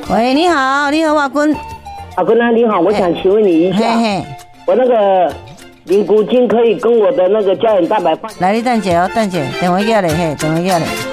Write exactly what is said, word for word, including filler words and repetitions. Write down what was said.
喂，你好，你好，阿君。 阿君啊，你好，我想请问你一下， 嘿嘿， 我那个灵骨精可以跟我的那个胶原蛋白放？ 来，你等一下哦，等一下，电话叫来，嘿，电话叫来。